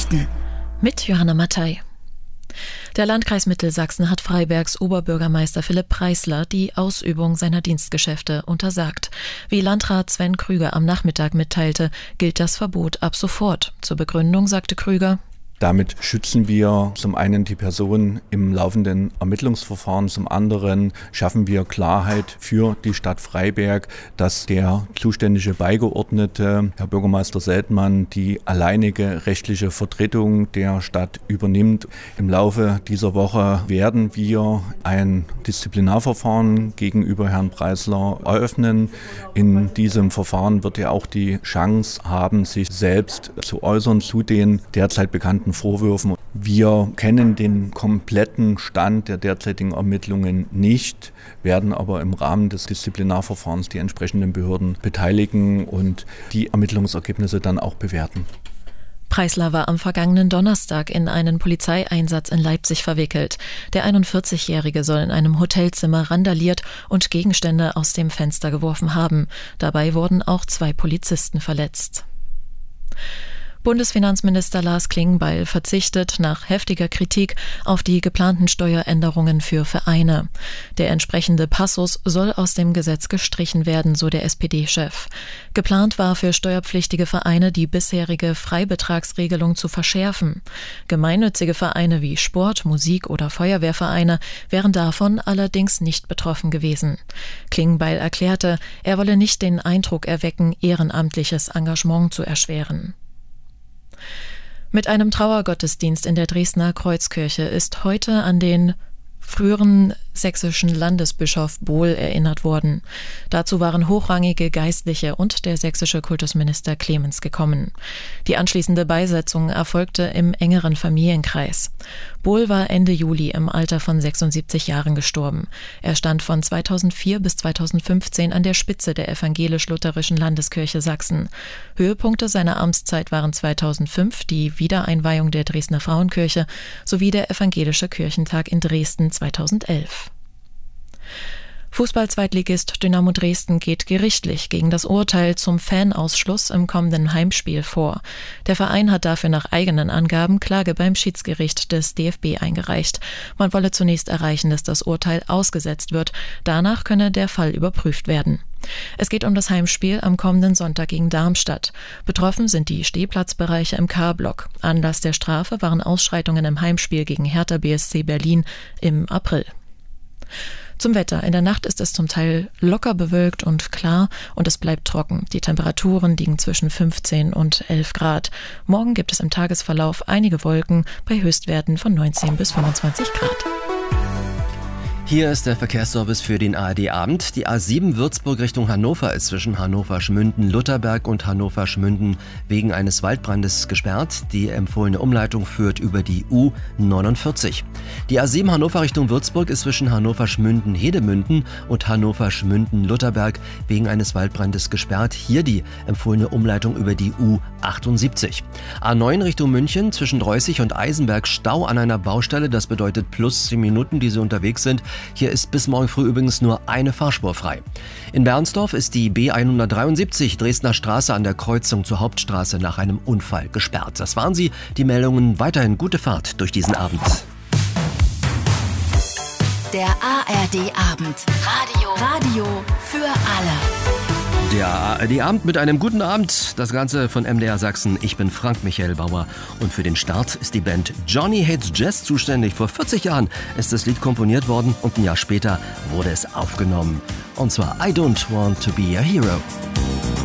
Nachrichten mit Johanna Mattei. Der Landkreis Mittelsachsen hat Freibergs Oberbürgermeister Philipp Preisler die Ausübung seiner Dienstgeschäfte untersagt. Wie Landrat Sven Krüger am Nachmittag mitteilte, gilt das Verbot ab sofort. Zur Begründung sagte Krüger: Damit schützen wir zum einen die Person im laufenden Ermittlungsverfahren, zum anderen schaffen wir Klarheit für die Stadt Freiberg, dass der zuständige Beigeordnete, Herr Bürgermeister Seltmann, die alleinige rechtliche Vertretung der Stadt übernimmt. Im Laufe dieser Woche werden wir ein Disziplinarverfahren gegenüber Herrn Preisler eröffnen. In diesem Verfahren wird er auch die Chance haben, sich selbst zu äußern zu den derzeit bekannten Vorwürfen. Wir kennen den kompletten Stand der derzeitigen Ermittlungen nicht, werden aber im Rahmen des Disziplinarverfahrens die entsprechenden Behörden beteiligen und die Ermittlungsergebnisse dann auch bewerten. Preisler war am vergangenen Donnerstag in einen Polizeieinsatz in Leipzig verwickelt. Der 41-Jährige soll in einem Hotelzimmer randaliert und Gegenstände aus dem Fenster geworfen haben. Dabei wurden auch 2 Polizisten verletzt. Bundesfinanzminister Lars Klingbeil verzichtet nach heftiger Kritik auf die geplanten Steueränderungen für Vereine. Der entsprechende Passus soll aus dem Gesetz gestrichen werden, so der SPD-Chef. Geplant war für steuerpflichtige Vereine die bisherige Freibetragsregelung zu verschärfen. Gemeinnützige Vereine wie Sport-, Musik- oder Feuerwehrvereine wären davon allerdings nicht betroffen gewesen. Klingbeil erklärte, er wolle nicht den Eindruck erwecken, ehrenamtliches Engagement zu erschweren. Mit einem Trauergottesdienst in der Dresdner Kreuzkirche ist heute an den früheren sächsischen Landesbischof Bohl erinnert worden. Dazu waren hochrangige Geistliche und der sächsische Kultusminister Clemens gekommen. Die anschließende Beisetzung erfolgte im engeren Familienkreis. Bohl war Ende Juli im Alter von 76 Jahren gestorben. Er stand von 2004 bis 2015 an der Spitze der evangelisch-lutherischen Landeskirche Sachsen. Höhepunkte seiner Amtszeit waren 2005 die Wiedereinweihung der Dresdner Frauenkirche sowie der Evangelische Kirchentag in Dresden 2011. Fußball-Zweitligist Dynamo Dresden geht gerichtlich gegen das Urteil zum Fanausschluss im kommenden Heimspiel vor. Der Verein hat dafür nach eigenen Angaben Klage beim Schiedsgericht des DFB eingereicht. Man wolle zunächst erreichen, dass das Urteil ausgesetzt wird. Danach könne der Fall überprüft werden. Es geht um das Heimspiel am kommenden Sonntag gegen Darmstadt. Betroffen sind die Stehplatzbereiche im K-Block. Anlass der Strafe waren Ausschreitungen im Heimspiel gegen Hertha BSC Berlin im April. Zum Wetter. In der Nacht ist es zum Teil locker bewölkt und klar und es bleibt trocken. Die Temperaturen liegen zwischen 15 und 11 Grad. Morgen gibt es im Tagesverlauf einige Wolken bei Höchstwerten von 19 bis 25 Grad. Hier ist der Verkehrsservice für den ARD-Abend. Die A7 Würzburg Richtung Hannover ist zwischen Hannover-Schmünden-Lutterberg und Hannover-Schmünden wegen eines Waldbrandes gesperrt. Die empfohlene Umleitung führt über die U49. Die A7 Hannover Richtung Würzburg ist zwischen Hannover-Schmünden-Hedemünden und Hannover-Schmünden-Lutterberg wegen eines Waldbrandes gesperrt. Hier die empfohlene Umleitung über die U78. A9 Richtung München zwischen Dreußig und Eisenberg Stau an einer Baustelle. Das bedeutet plus 10 Minuten, die Sie unterwegs sind. Hier ist bis morgen früh übrigens nur eine Fahrspur frei. In Bernsdorf ist die B173 Dresdner Straße an der Kreuzung zur Hauptstraße nach einem Unfall gesperrt. Das waren sie, die Meldungen. Weiterhin gute Fahrt durch diesen Abend. Der ARD-Abend. Radio für alle. Der ARD-Abend mit einem guten Abend. Das Ganze von MDR Sachsen. Ich bin Frank Michael Bauer und für den Start ist die Band Johnny Hates Jazz zuständig. Vor 40 Jahren ist das Lied komponiert worden und ein Jahr später wurde es aufgenommen. Und zwar I Don't Want to Be a Hero.